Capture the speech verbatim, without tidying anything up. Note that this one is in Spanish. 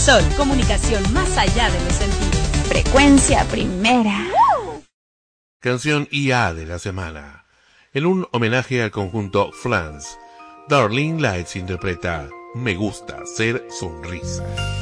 Sol, comunicación más allá de los sentidos. Frecuencia primera. Canción I A de la semana. En un homenaje al conjunto Flans, Darlene Lights interpreta Me gusta ser sonrisa.